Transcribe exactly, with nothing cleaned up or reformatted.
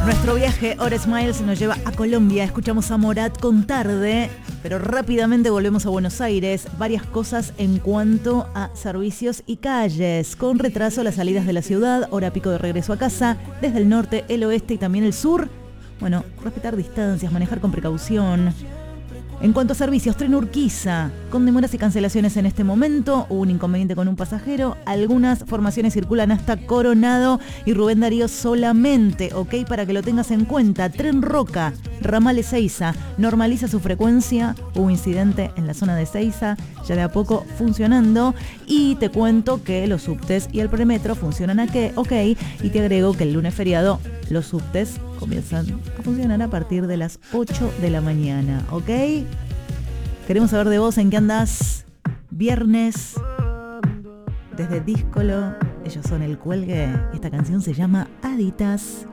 Nuestro viaje, Hora Smiles, nos lleva a Colombia. Escuchamos a Morat con Tarde, pero rápidamente volvemos a Buenos Aires. Varias cosas en cuanto a servicios y calles. Con retraso las salidas de la ciudad, hora pico de regreso a casa, desde el norte, el oeste y también el sur. Bueno, respetar distancias, manejar con precaución. En cuanto a servicios, Tren Urquiza, con demoras y cancelaciones en este momento, hubo un inconveniente con un pasajero, algunas formaciones circulan hasta Coronado y Rubén Darío solamente, ok, para que lo tengas en cuenta. Tren Roca, ramal Ezeiza, normaliza su frecuencia, hubo incidente en la zona de Ezeiza, ya de a poco funcionando, y te cuento que los subtes y el premetro funcionan aquí, ok, y te agrego que el lunes feriado los subtes comienzan a funcionar a partir de las ocho de la mañana, ¿ok? Queremos saber de vos en qué andás. Viernes, desde Díscolo, ellos son El Cuelgue. Esta canción se llama Aditas.